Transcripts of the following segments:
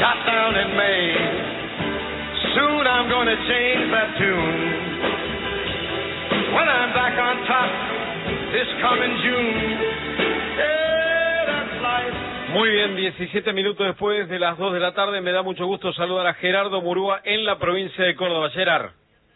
shot down in May. Soon I'm gonna change that tune. When I'm back on top this coming June. Yeah, that's life. Muy bien, 17 minutos después de las 2 de la tarde, me da mucho gusto saludar a Gerardo Murúa en la provincia de Córdoba. Gerard.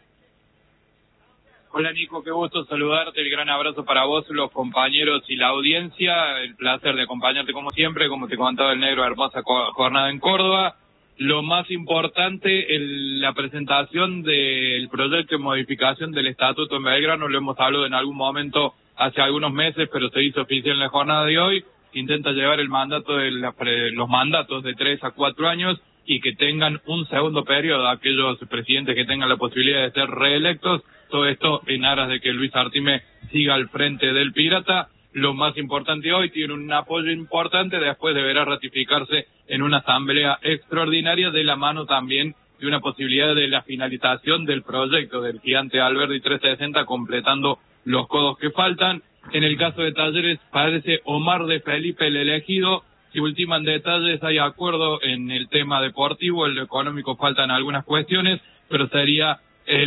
Hola Nico, qué gusto saludarte, el gran abrazo para vos, los compañeros y la audiencia, el placer de acompañarte como siempre, como te contaba el negro, hermosa jornada en Córdoba. Lo más importante, la presentación del proyecto de modificación del estatuto en Belgrano, lo hemos hablado en algún momento hace algunos meses, pero se hizo oficial en la jornada de hoy. Intenta llevar el mandato de los mandatos de 3 a 4 años y que tengan un segundo periodo aquellos presidentes que tengan la posibilidad de ser reelectos. Todo esto en aras de que Luis Artime siga al frente del Pirata. Lo más importante hoy, tiene un apoyo importante, después deberá ratificarse en una asamblea extraordinaria, de la mano también de una posibilidad de la finalización del proyecto del gigante Alberdi 360, completando los codos que faltan. En el caso de Talleres, parece Omar de Felipe el elegido. Si ultiman detalles, hay acuerdo en el tema deportivo, en lo económico faltan algunas cuestiones, pero sería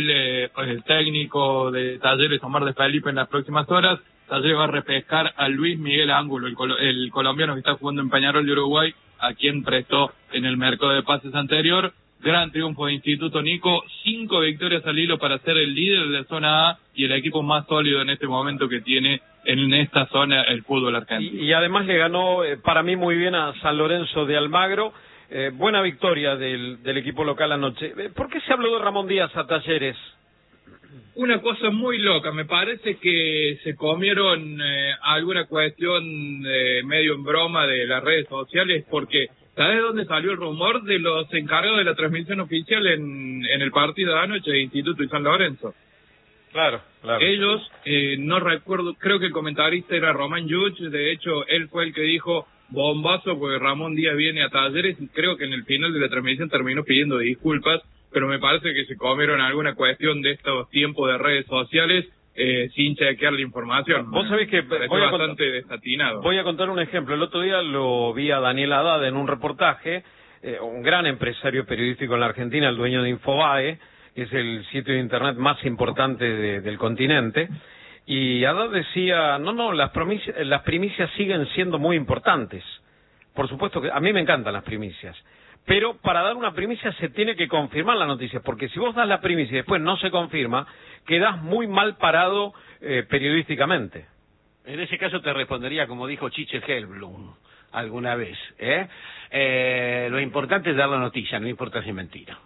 el técnico de Talleres, Omar de Felipe, en las próximas horas. Talleres va a repescar a Luis Miguel Ángulo, el colombiano que está jugando en Peñarol de Uruguay, a quien prestó en el mercado de pases anterior. Gran triunfo de Instituto, Nico, 5 victorias al hilo para ser el líder de zona A y el equipo más sólido en este momento que tiene en esta zona el fútbol argentino. Y además le ganó, para mí, muy bien a San Lorenzo de Almagro. Buena victoria del equipo local anoche. ¿Por qué se habló de Ramón Díaz a Talleres? Una cosa muy loca, me parece que se comieron alguna cuestión medio en broma de las redes sociales, porque ¿sabes dónde salió el rumor? De los encargados de la transmisión oficial en el partido de anoche de Instituto y San Lorenzo. Claro. Ellos, no recuerdo, creo que el comentarista era Román Yuch, de hecho él fue el que dijo bombazo porque Ramón Díaz viene a Talleres, y creo que en el final de la transmisión terminó pidiendo disculpas, pero me parece que se comieron alguna cuestión de estos tiempos de redes sociales sin chequear la información. Vos sabés que bastante desatinado. Voy a contar un ejemplo. El otro día lo vi a Daniel Haddad en un reportaje, un gran empresario periodístico en la Argentina, el dueño de Infobae, que es el sitio de internet más importante del continente, y Haddad decía, las primicias siguen siendo muy importantes. Por supuesto que a mí me encantan las primicias, pero para dar una primicia se tiene que confirmar la noticia, porque si vos das la primicia y después no se confirma, quedás muy mal parado periodísticamente. En ese caso te respondería como dijo Chiche Helblum alguna vez, lo importante es dar la noticia, no importa si es mentira.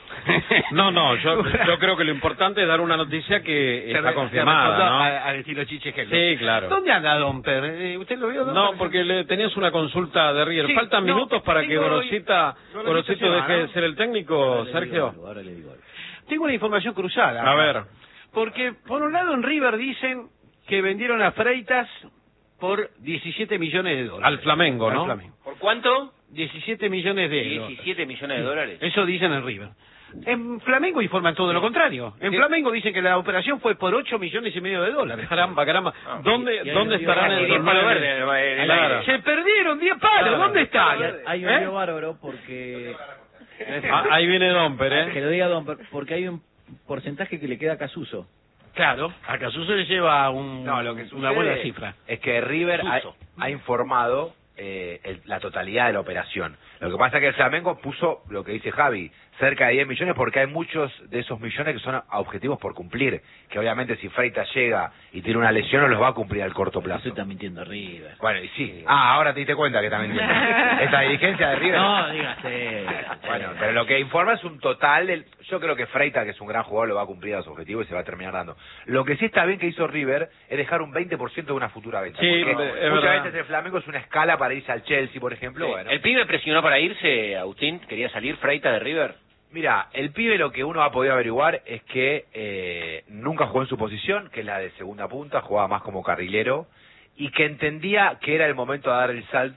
Yo creo que lo importante es dar una noticia que está confirmada, ¿no? Al estilo Chiche Helblum. Sí, claro. ¿Dónde anda Domper? ¿Usted lo vio, Domper? No, porque tenías una consulta de River. Sí, ¿Faltan minutos para que Gorosito deje de ser el técnico, Sergio? Ahora le digo. Tengo una información cruzada. A ver. Porque, por un lado, en River dicen que vendieron a Freitas por 17 millones de dólares. Al Flamengo, ¿no? Al Flamengo. ¿Por cuánto? 17 millones de euros. 17 millones de dólares. Eso dicen en River. En Flamengo informan todo lo contrario. En Flamengo dicen que la operación fue por 8 millones y medio de dólares. Caramba. ¿Dónde estarán esos 10 palos verdes? Claro. Se perdieron 10 palos. ¿Dónde están? Hay un lío bárbaro porque... Ahí viene Domper, Que lo diga Domper, porque hay un porcentaje que le queda a Casuso. Claro, a Casuso le lleva una buena cifra. Es que River ha informado la totalidad de la operación. Lo que pasa es que el Flamengo puso, lo que dice Javi, cerca de 10 millones, porque hay muchos de esos millones que son objetivos por cumplir, que obviamente si Freitas llega y tiene una lesión no los va a cumplir al corto plazo. Eso está mintiendo River. Bueno, y sí. Ahora te diste cuenta que también esta dirigencia de River. No, dígase. Bueno, pero lo que informa es un total yo creo que Freitas, que es un gran jugador, lo va a cumplir a su objetivo y se va a terminar dando. Lo que sí está bien que hizo River es dejar un 20% de una futura venta. Sí, porque muchas veces el Flamengo es una escala para irse al Chelsea, por ejemplo. Sí. Bueno. ¿El pibe presionó para irse, Agustín? ¿Quería salir Freitas de River? Mira, el pibe lo que uno ha podido averiguar es que nunca jugó en su posición, que es la de segunda punta, jugaba más como carrilero, y que entendía que era el momento de dar el salto,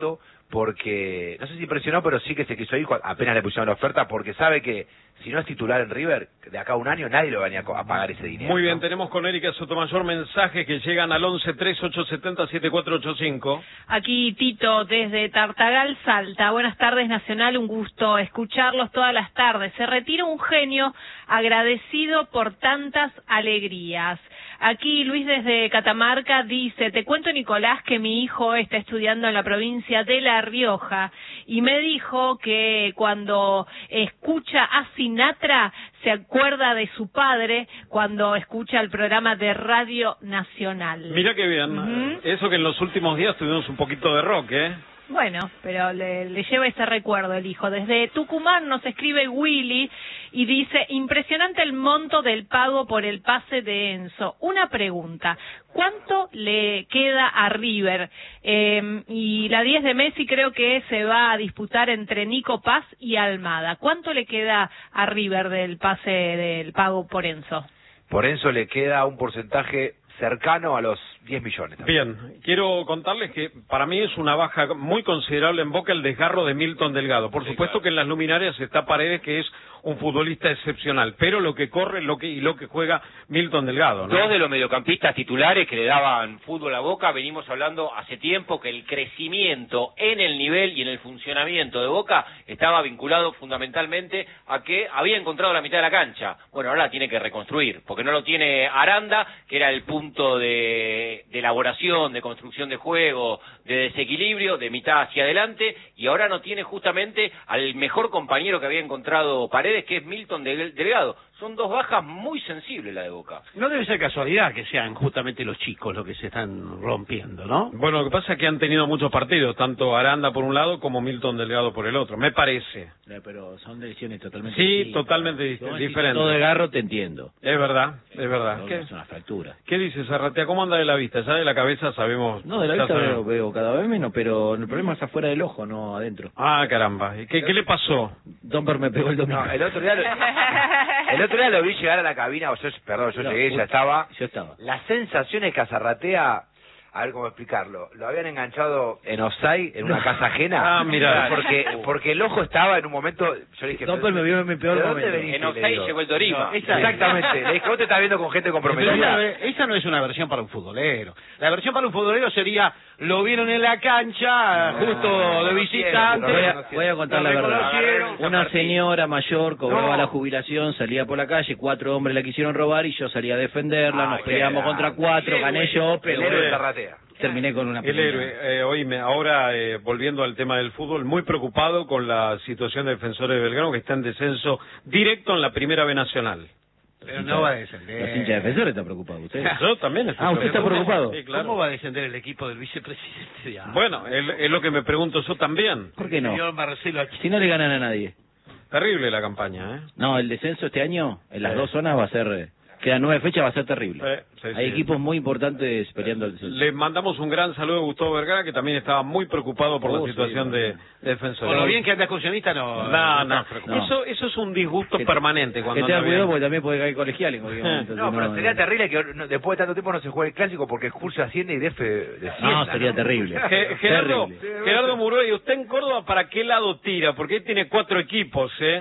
porque, no sé si impresionó, pero sí que se quiso ir apenas le pusieron la oferta, porque sabe que si no es titular en River, de acá a un año nadie lo va a pagar ese dinero. Muy bien, ¿no? tenemos con Erika Sotomayor mensajes que llegan al 11-3870-7485. Aquí Tito desde Tartagal, Salta. Buenas tardes, Nacional, un gusto escucharlos todas las tardes. Se retira un genio agradecido por tantas alegrías. Aquí Luis desde Catamarca dice, te cuento, Nicolás, que mi hijo está estudiando en la provincia de La Rioja y me dijo que cuando escucha a Sinatra se acuerda de su padre cuando escucha el programa de Radio Nacional. Mira qué bien. Eso que en los últimos días tuvimos un poquito de rock, ¿eh? Bueno, pero le lleva ese recuerdo el hijo. Desde Tucumán nos escribe Willy y dice, impresionante el monto del pago por el pase de Enzo. Una pregunta, ¿cuánto le queda a River? Y la 10 de Messi creo que se va a disputar entre Nico Paz y Almada. ¿Cuánto le queda a River del pase del pago por Enzo? Por Enzo le queda un porcentaje cercano a los 10 millones. También. Bien, quiero contarles que para mí es una baja muy considerable en Boca el desgarro de Milton Delgado. Por supuesto que en las luminarias está Paredes, que es un futbolista excepcional, pero lo que corre lo que juega Milton Delgado, ¿no? Dos de los mediocampistas titulares que le daban fútbol a Boca, venimos hablando hace tiempo que el crecimiento en el nivel y en el funcionamiento de Boca estaba vinculado fundamentalmente a que había encontrado la mitad de la cancha. Bueno, ahora la tiene que reconstruir, porque no lo tiene Aranda, que era el punto de elaboración, de construcción de juego, de desequilibrio, de mitad hacia adelante, y ahora no tiene justamente al mejor compañero que había encontrado Paredes, que es Milton Delgado. Son dos bajas muy sensibles la de Boca. No debe ser casualidad que sean justamente los chicos los que se están rompiendo, ¿no? Bueno, lo que pasa es que han tenido muchos partidos, tanto Aranda por un lado como Milton Delgado por el otro, me parece. Pero son lesiones totalmente Sí, distintas. totalmente diferentes. Todo de garro te entiendo. Es verdad, es verdad. No, ¿Qué, es una fractura. ¿Qué dices, Arratea? ¿Cómo anda de la vista? Ya de la cabeza sabemos... No, de la ya vista sabemos. veo cada vez menos, pero el problema es afuera del ojo, no adentro. Ah, caramba. ¿Y qué le pasó? Domper me pegó el domingo. No, el otro día lo vi llegar a la cabina, yo llegué, ya estaba. Yo estaba. Las sensaciones que Azarratea, a ver cómo explicarlo, lo habían enganchado en offside, en una casa ajena. Ah, mirá. Porque el ojo estaba en un momento, yo le dije... Domper me vio en mi peor ¿de dónde momento. venís? En offside llegó el Torima. Exactamente, le dije, vos te estás viendo con gente Pero comprometida. esa no es una versión para un futbolero. La versión para un futbolero sería, lo vieron en la cancha, justo de visitante. Voy a contar la verdad. Una señora mayor cobraba la jubilación, salía por la calle, 4 hombres la quisieron robar y yo salí a defenderla, nos peleamos contra 4, gané yo, pero El héroe de Azarratea. terminé con una El pelea. héroe, oíme, ahora volviendo al tema del fútbol, muy preocupado con la situación de Defensores de Belgrano, que está en descenso directo en la Primera B Nacional. Pero no va a descender. Los hinchas defensores están preocupados, ¿usted? Yo también estoy ¿usted está preocupado? Sí, claro. ¿Cómo va a descender el equipo del vicepresidente de AFA? Bueno, es lo que me pregunto yo también. ¿Por qué no? Señor Marcelo aquí. Si no le ganan a nadie. Terrible la campaña, ¿eh? No, el descenso este año, en las dos zonas, va a ser... Quedan 9 fechas, va a ser terrible. Sí, Hay sí. equipos muy importantes peleando el descenso. Le mandamos un gran saludo a Gustavo Vergara, que también estaba muy preocupado por la sí, situación de Defensores. Por lo bien que anda excursionista, no. No. No. Eso es un disgusto Que- permanente. Que Cuando tenga anda cuidado bien. porque también puede caer colegial en cualquier momento. No, si pero sería terrible que después de tanto tiempo no se juegue el clásico porque Curso asciende y Defe descienda. No, sería terrible. Gerardo, Terrible. Gerardo Muruey, ¿usted en Córdoba para qué lado tira? Porque ahí tiene 4 equipos, ¿eh?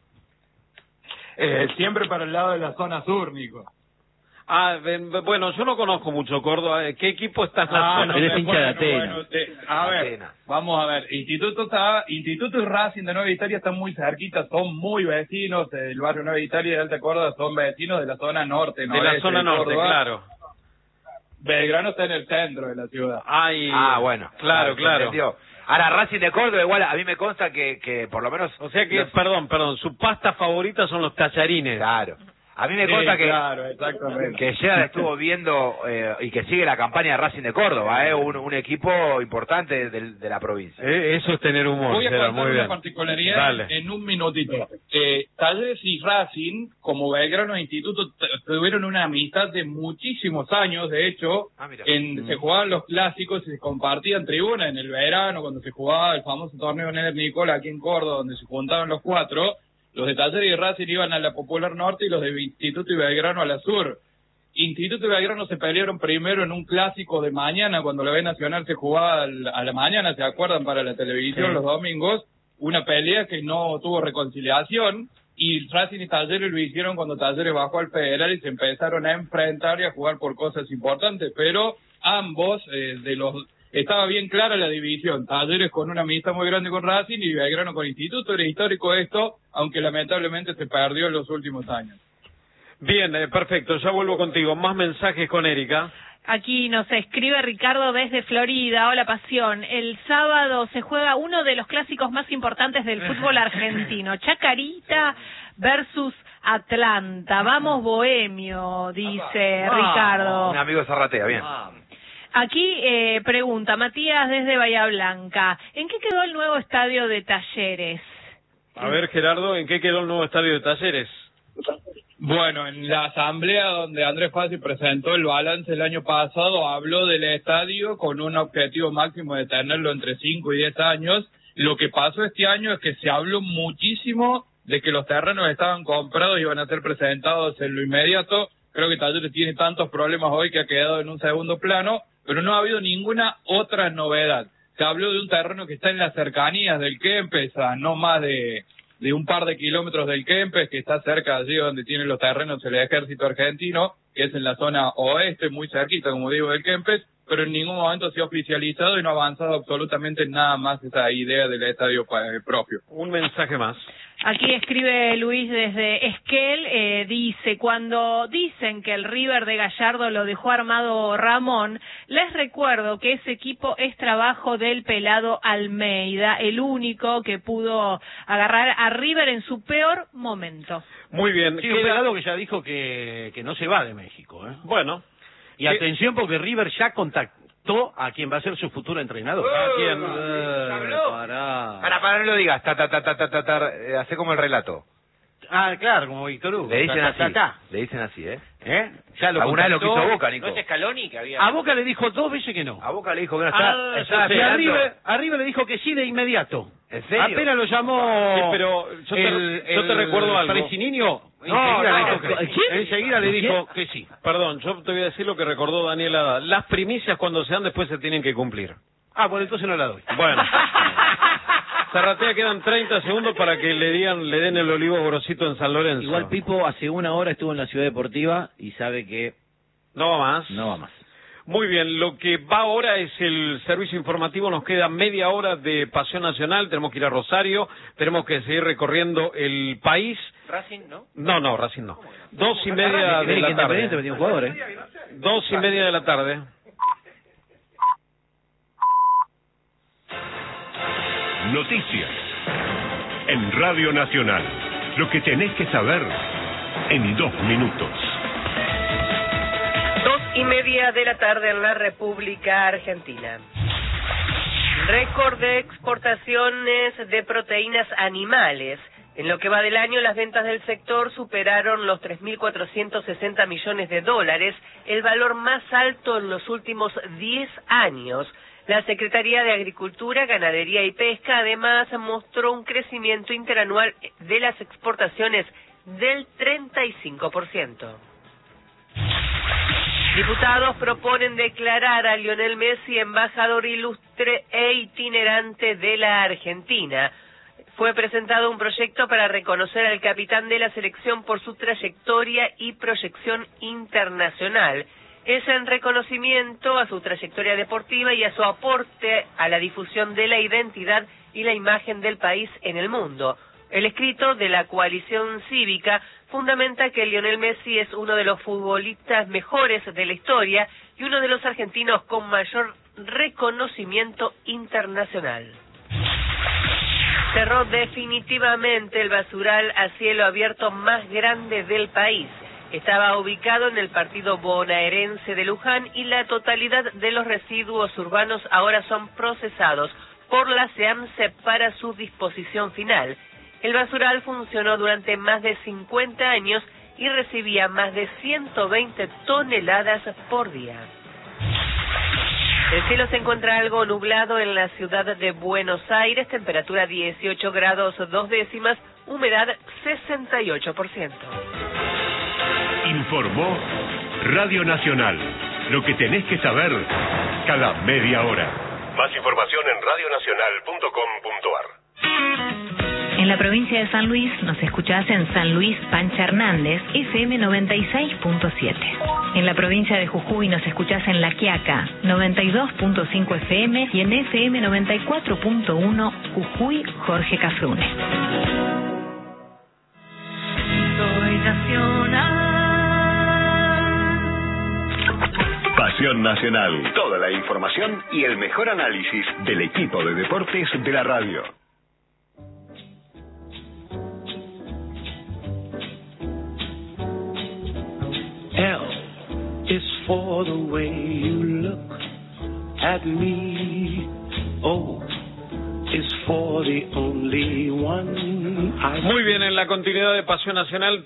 Siempre para el lado de la zona sur, Nico. Bueno, yo no conozco mucho Córdoba. ¿Qué equipo está en la zona? Eres hincha de Atenas. Bueno, a ver, Atenas. vamos a ver. Instituto y Racing de Nueva Italia están muy cerquitas, son muy vecinos. El barrio Nueva Italia y de Alta Córdoba son vecinos de la zona norte, De noreste la zona de norte, Córdoba. claro. Belgrano está en el centro de la ciudad. Bueno. Claro, se claro. entendió. Ahora, Racing de Córdoba, igual, a mí me consta que por lo menos... O sea que, perdón, su pasta favorita son los tallarines. Claro. A mí me Sí, consta claro, exactamente. que Gerard estuvo viendo y que sigue la campaña de Racing de Córdoba, un equipo importante de la provincia. Eso es tener humor, Voy a Gerard, contar muy una bien. particularidad Dale. en un minutito. Talleres y Racing, como Belgrano e Instituto, tuvieron una amistad de muchísimos años. De hecho, Mira. se jugaban los clásicos y se compartían tribuna en el verano, cuando se jugaba el famoso torneo Neder Nicola aquí en Córdoba, donde se juntaban los 4. Los de Talleres y Racing iban a la Popular Norte y los de Instituto y Belgrano a la Sur. Instituto y Belgrano se pelearon primero en un clásico de mañana, cuando la B Nacional se jugaba a la mañana, ¿se acuerdan? Para la televisión, los domingos, una pelea que no tuvo reconciliación, y Racing y Talleres lo hicieron cuando Talleres bajó al Federal y se empezaron a enfrentar y a jugar por cosas importantes, pero ambos, estaba bien clara la división, Talleres con una amistad muy grande con Racing y Belgrano con Instituto. Era histórico esto, aunque lamentablemente se perdió en los últimos años. Bien, perfecto, ya vuelvo contigo. Más mensajes con Erika. Aquí nos escribe Ricardo desde Florida. Hola, Pasión. El sábado se juega uno de los clásicos más importantes del fútbol argentino. Chacarita versus Atlanta. Vamos, Bohemio, dice Ricardo. Un amigo de Zarratea, bien. Aquí pregunta Matías desde Bahía Blanca. ¿En qué quedó el nuevo estadio de Talleres? A ver, Gerardo, ¿en qué quedó el nuevo estadio de Talleres? Bueno, en la asamblea donde Andrés Fassi presentó el balance el año pasado, habló del estadio con un objetivo máximo de tenerlo entre 5 y 10 años. Lo que pasó este año es que se habló muchísimo de que los terrenos estaban comprados y iban a ser presentados en lo inmediato. Creo que Talleres tiene tantos problemas hoy que ha quedado en un segundo plano, pero no ha habido ninguna otra novedad. Se habló de un terreno que está en las cercanías del Kempes, a no más de un par de kilómetros del Kempes, que está cerca de allí donde tienen los terrenos el ejército argentino, que es en la zona oeste, muy cerquita, como digo, del Kempes, pero en ningún momento se ha oficializado y no ha avanzado absolutamente nada más esa idea del estadio propio. Un mensaje más. Aquí escribe Luis desde Esquel, dice, cuando dicen que el River de Gallardo lo dejó armado Ramón, les recuerdo que ese equipo es trabajo del pelado Almeida, el único que pudo agarrar a River en su peor momento. Muy bien. Sí, un pelado que ya dijo que no se va de México, ¿eh? Bueno. Y atención, porque River ya contactó a quien va a ser su futuro entrenador. ¿A quién? Para, no lo digas. Hace como el relato. Ah, claro, como Víctor Hugo. Le dicen Le dicen así, ¿eh? Ya lo alguna vez lo quiso Boca, Nico. ¿No es Scaloni que había? A Boca le dijo 2 veces que no. A Boca le dijo que no está. Y a River le dijo que sí de inmediato. ¿En serio? Apenas lo llamó. Sí, pero yo te recuerdo algo. Presininho. Enseguida le dijo que sí. Perdón, yo te voy a decir lo que recordó Daniel Haddad. Las primicias cuando se dan después se tienen que cumplir. Ah, bueno, entonces no la doy. Bueno. Zarratea, quedan 30 segundos para que le den el olivo grosito en San Lorenzo. Igual Pipo hace una hora estuvo en la Ciudad Deportiva y sabe que no va más. No va más. Muy bien, lo que va ahora es el servicio informativo. Nos queda media hora de Pasión Nacional. Tenemos que ir a Rosario, tenemos que seguir recorriendo el país. ¿Racing no? No, Racing no. 2:30 de la tarde. 2:30 de la tarde. Noticias en Radio Nacional. Lo que tenés que saber en 2 minutos. 2:30 de la tarde en la República Argentina. Récord de exportaciones de proteínas animales. En lo que va del año, las ventas del sector superaron los 3.460 millones de dólares, el valor más alto en los últimos 10 años. La Secretaría de Agricultura, Ganadería y Pesca además mostró un crecimiento interanual de las exportaciones del 35%. Diputados proponen declarar a Lionel Messi embajador ilustre e itinerante de la Argentina. Fue presentado un proyecto para reconocer al capitán de la selección por su trayectoria y proyección internacional. Es en reconocimiento a su trayectoria deportiva y a su aporte a la difusión de la identidad y la imagen del país en el mundo. El escrito de la coalición cívica fundamenta que Lionel Messi es uno de los futbolistas mejores de la historia y uno de los argentinos con mayor reconocimiento internacional. Cerró definitivamente el basural a cielo abierto más grande del país. Estaba ubicado en el partido bonaerense de Luján y la totalidad de los residuos urbanos ahora son procesados por la SEAMSE para su disposición final. El basural funcionó durante más de 50 años y recibía más de 120 toneladas por día. El cielo se encuentra algo nublado en la ciudad de Buenos Aires, temperatura 18 grados 2 décimas, humedad 68%. Informó Radio Nacional. Lo que tenés que saber cada media hora. Más información en radionacional.com.ar. En la provincia de San Luis nos escuchás en San Luis Pancha Hernández, FM 96.7. En la provincia de Jujuy nos escuchás en La Quiaca, 92.5 FM y en FM 94.1 Jujuy Jorge Cafrune. Soy nacional. Pasión Nacional. Toda la información y el mejor análisis del equipo de deportes de la radio. L is for the way you look at me. O is for the only one I... Muy bien, en la continuidad de Pasión Nacional,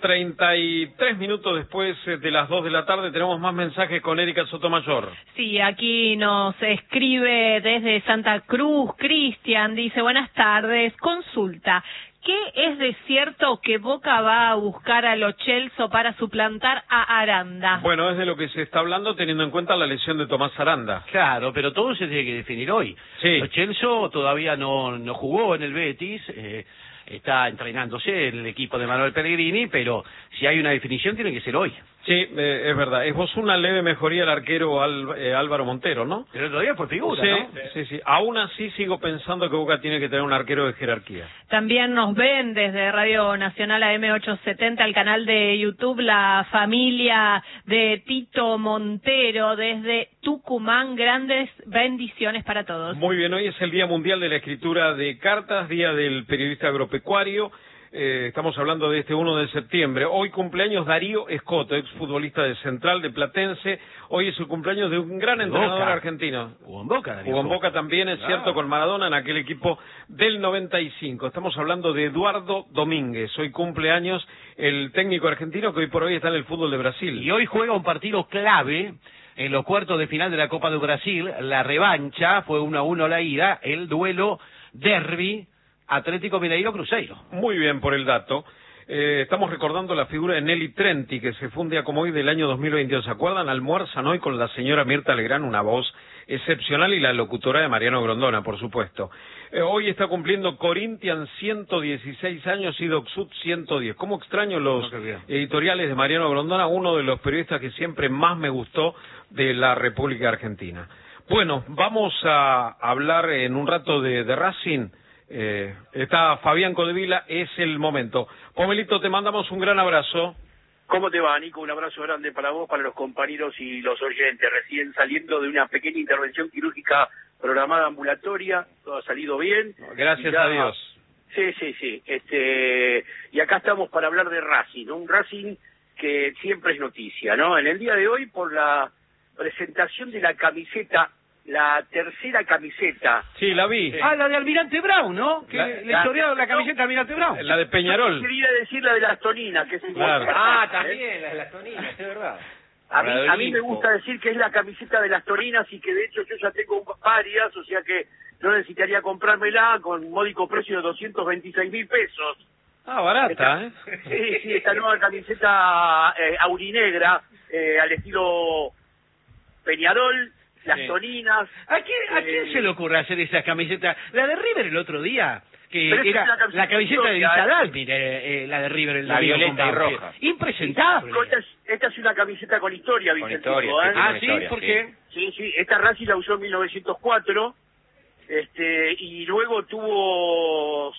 33 minutos después de las 2 de la tarde, tenemos más mensajes con Erika Sotomayor. Sí, aquí nos escribe desde Santa Cruz, Cristian, dice, buenas tardes, consulta. ¿Qué es de cierto que Boca va a buscar a Lo Celso para suplantar a Aranda? Bueno, es de lo que se está hablando teniendo en cuenta la lesión de Tomás Aranda. Claro, pero todo se tiene que definir hoy. Sí. Lo Celso todavía no jugó en el Betis, está entrenándose en el equipo de Manuel Pellegrini, pero si hay una definición tiene que ser hoy. Sí, es verdad. Es vos una leve mejoría el arquero Álvaro Montero, ¿no? Pero todavía por figura, sí, ¿no? Sí. Aún así sigo pensando que Boca tiene que tener un arquero de jerarquía. También nos ven desde Radio Nacional AM870, el canal de YouTube, la familia de Tito Montero desde Tucumán. Grandes bendiciones para todos. Muy bien, hoy es el Día Mundial de la Escritura de Cartas, Día del Periodista Agropecuario. Estamos hablando de este 1 de septiembre. Hoy cumpleaños Darío Escoto, exfutbolista de Central, de Platense. Hoy es el cumpleaños de un gran entrenador argentino. Jugó en Boca, Darío. Jugó en Boca también, es cierto, con Maradona en aquel equipo del 95. Estamos hablando de Eduardo Domínguez. Hoy cumpleaños el técnico argentino que hoy por hoy está en el fútbol de Brasil. Y hoy juega un partido clave en los cuartos de final de la Copa de Brasil. La revancha fue 1-1 la ida, el duelo derbi Atlético Mineiro-Cruzeiro. Muy bien por el dato. Estamos recordando la figura de Nelly Trenti, que se fue un día como hoy del año 2022. ¿Se acuerdan? Almuerzan hoy con la señora Mirta Legrand, una voz excepcional, y la locutora de Mariano Grondona, por supuesto. Hoy está cumpliendo Corinthians 116 años y Doc Sud 110. ¿Cómo extraño los editoriales de Mariano Grondona? Uno de los periodistas que siempre más me gustó de la República Argentina. Bueno, vamos a hablar en un rato de Racing. Está Fabián Codevila, es el momento. Pomelito, te mandamos un gran abrazo. ¿Cómo te va, Nico? Un abrazo grande para vos, para los compañeros y los oyentes. Recién saliendo de una pequeña intervención quirúrgica programada ambulatoria, todo ha salido bien. Gracias a Dios. Sí. Y acá estamos para hablar de Racing, ¿no? Un Racing que siempre es noticia, ¿no? En el día de hoy, por la presentación de la camiseta, la tercera camiseta. Sí, la vi. Ah, la de Almirante Brown, ¿no? Que le chorearon la camiseta de Almirante Brown. La de Peñarol. Yo quería decir la de las Toninas, que es igual. Claro. Ah, también, la de las Toninas, es verdad. A mí me gusta decir que es la camiseta de las Toninas y que de hecho yo ya tengo varias, o sea que no necesitaría comprármela con un módico precio de 226.000 pesos. Ah, barata, Sí, esta nueva camiseta aurinegra, al estilo Peñarol. Las Toninas. ¿A quién se le ocurre hacer esa camiseta? La de River el otro día, que era la camiseta de Villadal, mire, la de River el la violeta y roja. Impresentable. Esta es una camiseta con historia, Vicente. Con historia, Ah, ¿sí? ¿Por qué? Sí, esta Racing la usó en 1904, y luego tuvo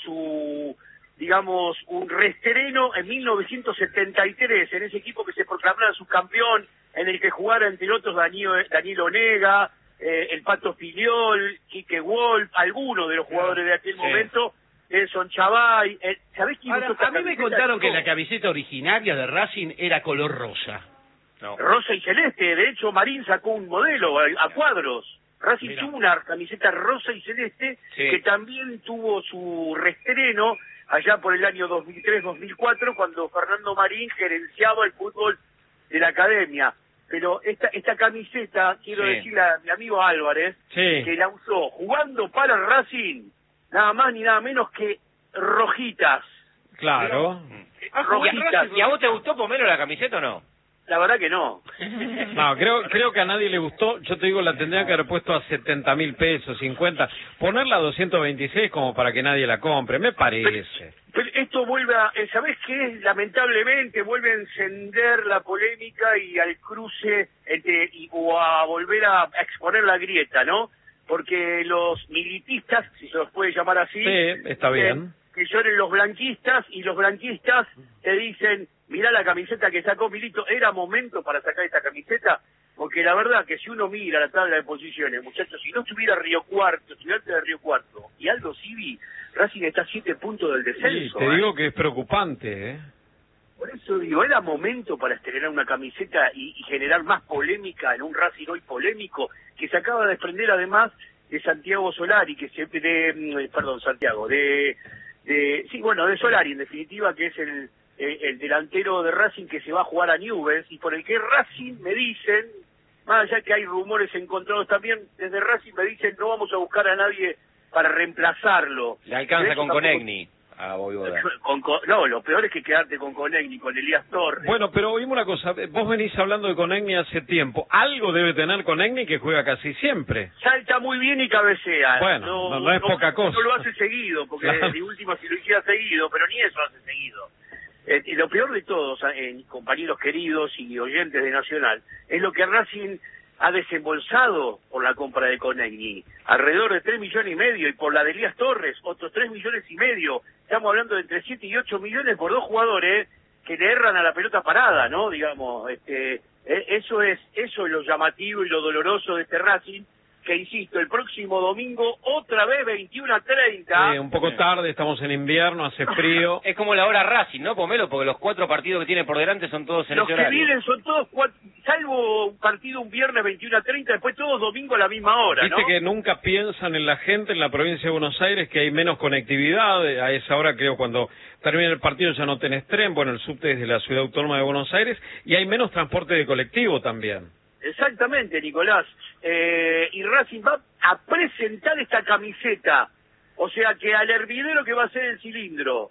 un reestreno en 1973, en ese equipo que se proclamara subcampeón, en el que jugara entre otros Daniel Onega, el Pato Filiol, Quique Wolf, algunos de los jugadores de aquel momento, Nelson Chavay. ¿Sabés quién usó esta a mí me contaron que la camiseta originaria de Racing era color rosa. No. Rosa y celeste, de hecho Marín sacó un modelo a cuadros. Racing tuvo una camiseta rosa y celeste que también tuvo su reestreno allá por el año 2003-2004, cuando Fernando Marín gerenciaba el fútbol de la academia. Pero esta camiseta, quiero decirle a mi amigo Álvarez, que la usó jugando para el Racing, nada más ni nada menos que rojitas. Claro. ¿Y a vos te gustó, Pomelo, la camiseta o no? La verdad que no. No, creo que a nadie le gustó. Yo te digo, la tendrían que haber puesto a 70.000 pesos, 50. Ponerla a 226 como para que nadie la compre, me parece. Pero esto vuelve a... ¿Sabés qué? Lamentablemente vuelve a encender la polémica y al cruce o a volver a exponer la grieta, ¿no? Porque los militistas, si se los puede llamar así... Sí, está bien. Que lloren los blanquistas, y los blanquistas te dicen, mirá la camiseta que sacó Milito, ¿era momento para sacar esta camiseta? Porque la verdad que si uno mira la tabla de posiciones, muchachos, si no estuviera Río Cuarto, Estudiantes de Río Cuarto y Aldo Civi, Racing está a 7 puntos del descenso. Sí, te digo que es preocupante, ¿eh? Por eso digo, era momento para estrenar una camiseta y generar más polémica en un Racing hoy polémico, que se acaba de desprender además de Santiago Solari, que se, de Solari, en definitiva, que es el delantero de Racing que se va a jugar a Newell's, y por el que Racing me dicen, más allá que hay rumores encontrados también, desde Racing me dicen no vamos a buscar a nadie para reemplazarlo. Le alcanza con Conegni a Voivoda. No, lo peor es que quedarte con Conegni, con Elías Torres. Bueno, pero oímos una cosa, vos venís hablando de Conegni hace tiempo, algo debe tener Conegni que juega casi siempre. Salta muy bien y cabecea. Bueno, no es poca cosa. No lo hace seguido, porque de última si lo hiciera seguido, pero ni eso hace seguido. Y lo peor de todos, compañeros queridos y oyentes de Nacional, es lo que Racing ha desembolsado por la compra de Conegni, alrededor de 3,5 millones, y por la de Elías Torres, otros 3,5 millones. Estamos hablando de entre 7 y 8 millones por dos jugadores que le erran a la pelota parada, ¿no? Digamos, eso es lo llamativo y lo doloroso de este Racing, que insisto, el próximo domingo otra vez 21:30. Un poco tarde, estamos en invierno, hace frío. Es como la hora Racing, ¿no, Pomelo? Porque los 4 partidos que tiene por delante son todos en ese horario. Los que vienen son todos, salvo un partido un viernes 21:30, después todos domingos a la misma hora, ¿no? Viste que nunca piensan en la gente en la provincia de Buenos Aires, que hay menos conectividad. A esa hora, creo, cuando termina el partido ya no tenés tren, bueno, el subte es de la Ciudad Autónoma de Buenos Aires, y hay menos transporte de colectivo también. Exactamente, Nicolás. Y Racing va a presentar esta camiseta, o sea que al hervidero que va a ser el cilindro,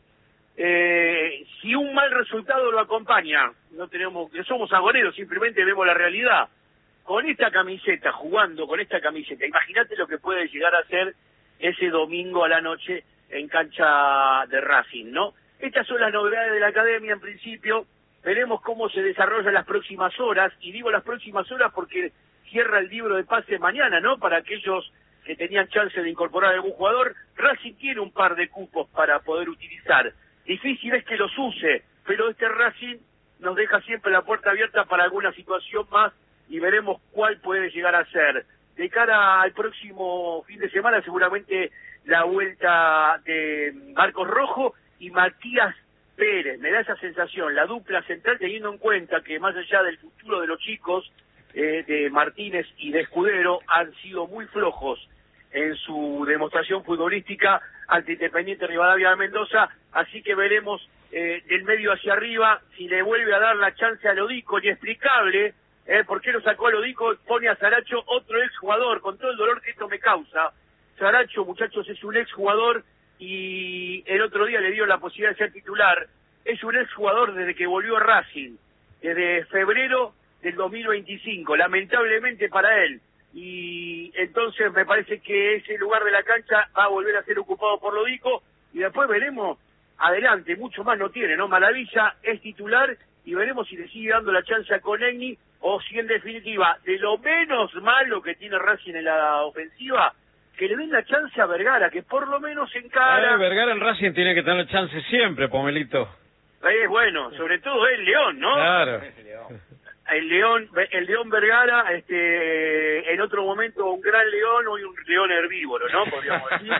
si un mal resultado lo acompaña, no somos agoneros, simplemente vemos la realidad. Con esta camiseta, jugando con esta camiseta, imagínate lo que puede llegar a ser ese domingo a la noche en cancha de Racing, ¿no? Estas son las novedades de la academia en principio. Veremos cómo se desarrollan las próximas horas, y digo las próximas horas porque cierra el libro de pases mañana, ¿no? Para aquellos que tenían chance de incorporar a algún jugador, Racing tiene un par de cupos para poder utilizar. Difícil es que los use, pero este Racing nos deja siempre la puerta abierta para alguna situación más, y veremos cuál puede llegar a ser. De cara al próximo fin de semana, seguramente la vuelta de Marcos Rojo y Matías Pérez, me da esa sensación, la dupla central, teniendo en cuenta que más allá del futuro de los chicos, de Martínez y de Escudero, han sido muy flojos en su demostración futbolística ante Independiente Rivadavia de Mendoza, así que veremos del medio hacia arriba si le vuelve a dar la chance a Lodico, inexplicable, ¿por qué lo sacó a Lodico? Pone a Saracho, otro exjugador, con todo el dolor que esto me causa. Saracho, muchachos, es un exjugador, y el otro día le dio la posibilidad de ser titular. Es un exjugador desde que volvió a Racing, desde febrero del 2025, lamentablemente para él. Y entonces me parece que ese lugar de la cancha va a volver a ser ocupado por Lodico, y después veremos adelante, mucho más no tiene, ¿no? Maravilla es titular, y veremos si le sigue dando la chance a Conegni, o si en definitiva, de lo menos malo que tiene Racing en la ofensiva, que le den la chance a Vergara, que por lo menos encara... Vergara en Racing tiene que tener chance siempre, Pomelito. Bueno, sobre todo el León, ¿no? Claro. El León Vergara, en otro momento un gran león, hoy un león herbívoro, ¿no? Podríamos decir.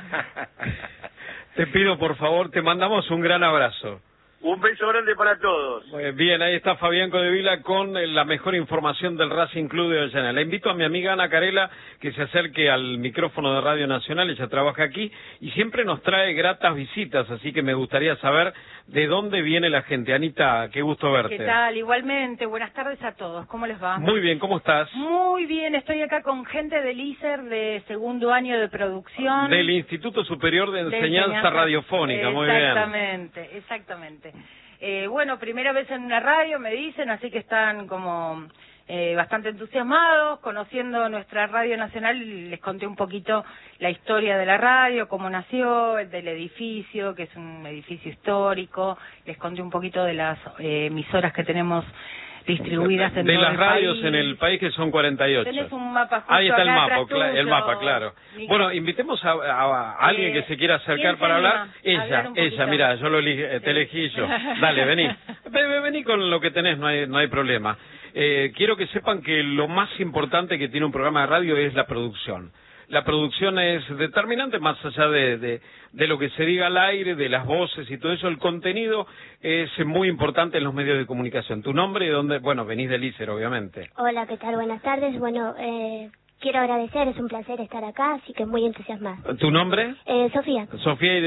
Te pido, por favor, te mandamos un gran abrazo. Un beso grande para todos. Bien, ahí está Fabián Codevila con la mejor información del Racing Club de Avellaneda. Le invito a mi amiga Ana Carela que se acerque al micrófono de Radio Nacional, ella trabaja aquí y siempre nos trae gratas visitas, así que me gustaría saber de dónde viene la gente. Anita, qué gusto verte. ¿Qué tal? Igualmente, buenas tardes a todos. ¿Cómo les va? Muy bien, ¿cómo estás? Muy bien, estoy acá con gente del ISER de segundo año de producción. Del Instituto Superior de Enseñanza Radiofónica, muy bien. Exactamente. Bueno, primera vez en una radio, me dicen, así que están como bastante entusiasmados, conociendo nuestra radio nacional. Les conté un poquito la historia de la radio, cómo nació, del edificio, que es un edificio histórico. Les conté un poquito de las emisoras que tenemos distribuidas en de todo las el radios país. en el país, que son 48. Tenés un mapa justo Ahí está el acá mapa, atrás tuyo, el mapa, claro. Bueno, invitemos a alguien que se quiera acercar para hablar. Ella, mira, yo te elegí yo. Dale, vení. Vení con lo que tenés, no hay problema. Quiero que sepan que lo más importante que tiene un programa de radio es la producción. La producción es determinante, más allá de lo que se diga al aire, de las voces y todo eso. El contenido es muy importante en los medios de comunicación. ¿Tu nombre y dónde? Bueno, venís del ISER, obviamente. Hola, ¿qué tal? Buenas tardes. Bueno, quiero agradecer, es un placer estar acá, así que muy entusiasmada. ¿Tu nombre? Sofía. Sofía.